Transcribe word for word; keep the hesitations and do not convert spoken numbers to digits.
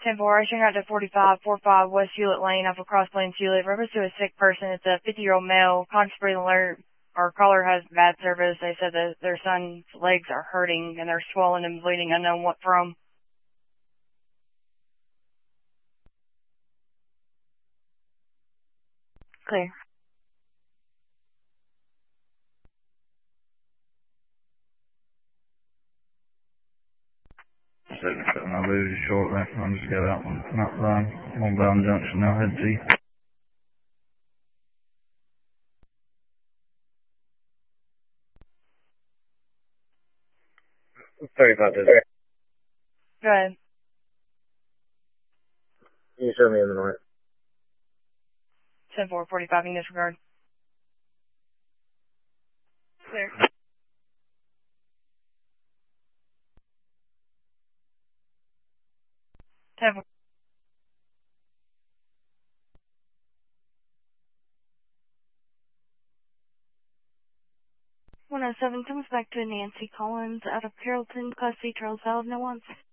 ten four, rushing out to forty-five forty-five West Hewlett Lane off of Cross Plains Hewlett. Reference to a sick person. It's a fifty-year-old male. Conscious breathing alert. Our caller has bad service. They said that their son's legs are hurting and they're swollen and bleeding. Unknown what from. Clear. I'll lose you shortly. I'll just get out one. Not run. One bound junction now. Head to you. thirty-five to Go ahead. You show me in the north. ten four forty-five in disregard. Clear. ten four. one oh seven comes back to Nancy Collins out of Carrollton, Class C, Charles Allen, no one.